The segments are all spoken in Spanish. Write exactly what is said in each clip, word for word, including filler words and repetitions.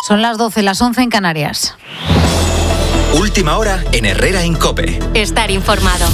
Son las doce, las once en Canarias. Última hora en Herrera en COPE. Estar informado.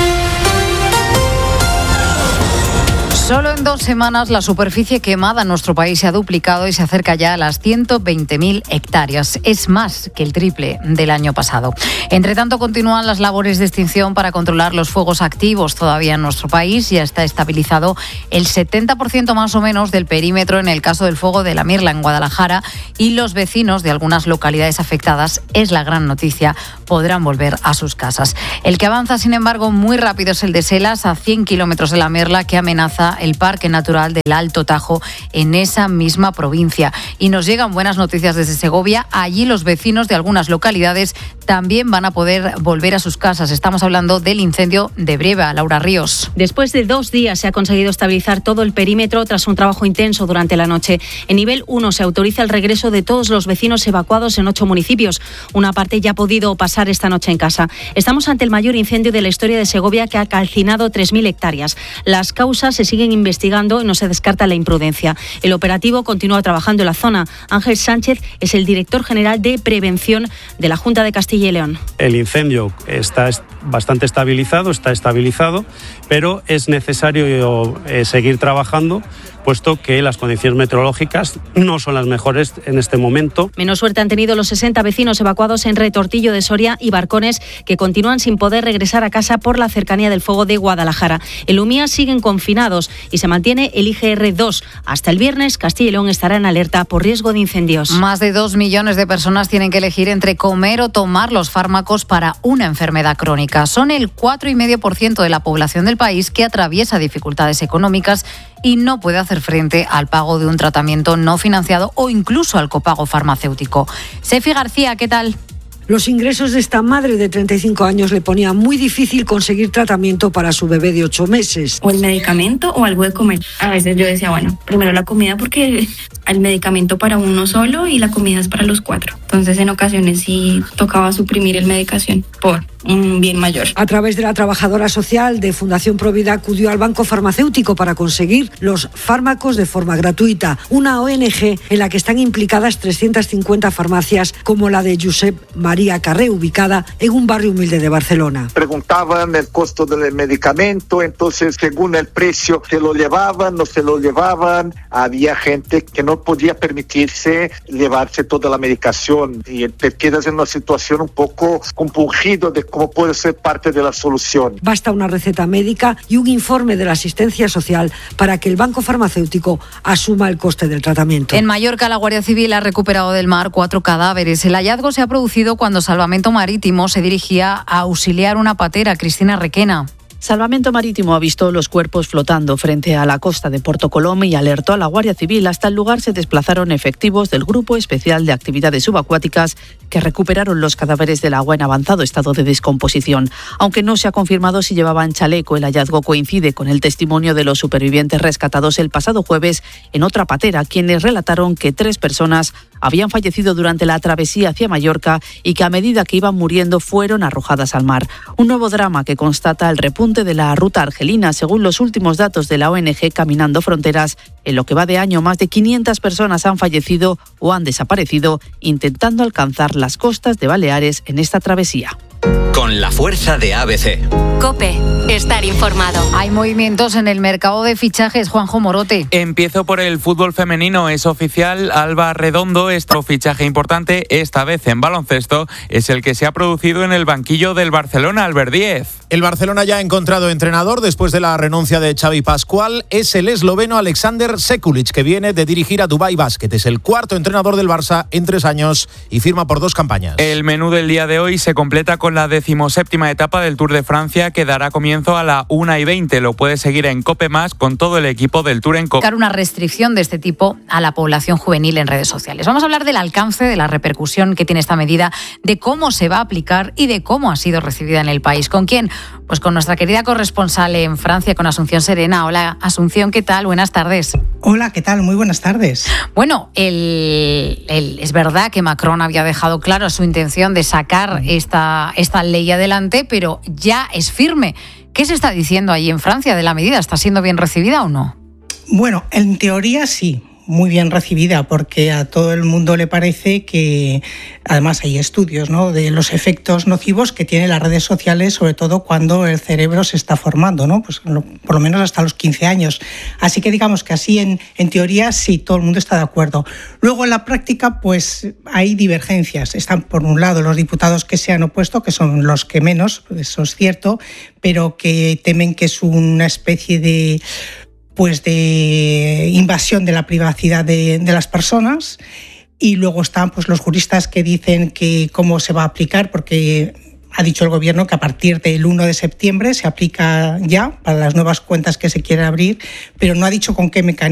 Solo en dos semanas la superficie quemada en nuestro país se ha duplicado y se acerca ya a las ciento veinte mil hectáreas. Es más que el triple del año pasado. Entre tanto, continúan las labores de extinción para controlar los fuegos activos todavía en nuestro país. Ya está estabilizado el setenta por ciento más o menos del perímetro en el caso del fuego de la Mirla en Guadalajara, y los vecinos de algunas localidades afectadas, es la gran noticia, podrán volver a sus casas. El que avanza, sin embargo, muy rápido es el de Selas, a cien kilómetros de la Mirla, que amenaza el Parque Natural del Alto Tajo en esa misma provincia. Y nos llegan buenas noticias desde Segovia. Allí los vecinos de algunas localidades también van a poder volver a sus casas. Estamos hablando del incendio de Breva. Laura Ríos. Después de dos días se ha conseguido estabilizar todo el perímetro tras un trabajo intenso durante la noche. En nivel uno se autoriza el regreso de todos los vecinos evacuados en ocho municipios. Una parte ya ha podido pasar esta noche en casa. Estamos ante el mayor incendio de la historia de Segovia, que ha calcinado tres mil hectáreas. Las causas se siguen investigando y no se descarta la imprudencia. El operativo continúa trabajando en la zona. Ángel Sánchez es el director general de prevención de la Junta de Castilla y León. El incendio está bastante estabilizado, está estabilizado, pero es necesario eh, seguir trabajando, puesto que las condiciones meteorológicas no son las mejores en este momento. Menos suerte han tenido los sesenta vecinos evacuados en Retortillo de Soria y Barcones, que continúan sin poder regresar a casa por la cercanía del fuego de Guadalajara. En Lumía siguen confinados y se mantiene el I G R dos. Hasta el viernes, Castilla y León estará en alerta por riesgo de incendios. Más de dos millones de personas tienen que elegir entre comer o tomar los fármacos para una enfermedad crónica. Son el cuatro coma cinco por ciento de la población del país que atraviesa dificultades económicas y no puede hacer frente al pago de un tratamiento no financiado o incluso al copago farmacéutico. Sefi García, ¿qué tal? Los ingresos de esta madre de treinta y cinco años le ponían muy difícil conseguir tratamiento para su bebé de ocho meses. O el medicamento o algo de comer. A veces yo decía, bueno, primero la comida, porque el medicamento para uno solo y la comida es para los cuatro. Entonces en ocasiones sí tocaba suprimir el medicación por un bien mayor. A través de la trabajadora social de Fundación Provida acudió al banco farmacéutico para conseguir los fármacos de forma gratuita. Una O N G en la que están implicadas trescientas cincuenta farmacias, como la de Josep María Carré, ubicada en un barrio humilde de Barcelona. Preguntaban el costo del medicamento, entonces según el precio se lo llevaban, no se lo llevaban. Había gente que no podía permitirse llevarse toda la medicación y te quedas en una situación un poco compungido de cómo puede ser parte de la solución. Basta una receta médica y un informe de la asistencia social para que el banco farmacéutico asuma el coste del tratamiento. En Mallorca, la Guardia Civil ha recuperado del mar cuatro cadáveres. El hallazgo se ha producido cuando Salvamento Marítimo se dirigía a auxiliar una patera. Cristina Requena. Salvamento Marítimo ha visto los cuerpos flotando frente a la costa de Porto Colom y alertó a la Guardia Civil. Hasta el lugar se desplazaron efectivos del Grupo Especial de Actividades Subacuáticas, que recuperaron los cadáveres del agua en avanzado estado de descomposición. Aunque no se ha confirmado si llevaban chaleco, el hallazgo coincide con el testimonio de los supervivientes rescatados el pasado jueves en otra patera, quienes relataron que tres personas habían fallecido durante la travesía hacia Mallorca y que a medida que iban muriendo fueron arrojadas al mar. Un nuevo drama que constata el repunte de la ruta argelina. Según los últimos datos de la O N G Caminando Fronteras, en lo que va de año más de quinientas personas han fallecido o han desaparecido intentando alcanzar las costas de Baleares en esta travesía. Con la fuerza de A B C. COPE, estar informado. Hay movimientos en el mercado de fichajes, Juanjo Morote. Empiezo por el fútbol femenino. Es oficial, Alba Redondo, este fichaje importante, esta vez en baloncesto, es el que se ha producido en el banquillo del Barcelona, Albert Díez. El Barcelona ya ha encontrado entrenador después de la renuncia de Xavi Pascual. Es el esloveno Alexander Sekulic, que viene de dirigir a Dubai Basket. Es el cuarto entrenador del Barça en tres años y firma por dos campañas. El menú del día de hoy se completa con la decimoséptima etapa del Tour de Francia, que dará comienzo a la una y veinte. Lo puede seguir en COPE Más con todo el equipo del Tour en COPE. Una restricción de este tipo a la población juvenil en redes sociales. Vamos a hablar del alcance, de la repercusión que tiene esta medida, de cómo se va a aplicar y de cómo ha sido recibida en el país. ¿Con quién? Pues con nuestra querida corresponsal en Francia, con Asunción Serena. Hola, Asunción, ¿qué tal? Buenas tardes. Hola, ¿qué tal? Muy buenas tardes. Bueno, el, el, es verdad que Macron había dejado claro su intención de sacar esta, esta ley adelante, pero ya es firme. ¿Qué se está diciendo allí en Francia de la medida? ¿Está siendo bien recibida o no? Bueno, en teoría sí. muy bien recibida, porque a todo el mundo le parece que, además hay estudios, ¿no?, de los efectos nocivos que tienen las redes sociales, sobre todo cuando el cerebro se está formando, ¿no?, pues por lo menos hasta los quince años. Así que digamos que así en, en teoría sí, todo el mundo está de acuerdo. Luego en la práctica pues hay divergencias. Están por un lado los diputados que se han opuesto, que son los que menos, eso es cierto, pero que temen que es una especie de pues de invasión de la privacidad de, de las personas. Y luego están pues los juristas que dicen que cómo se va a aplicar, porque ha dicho el gobierno que a partir del uno de septiembre se aplica ya para las nuevas cuentas que se quieren abrir, pero no ha dicho con qué mecanismo.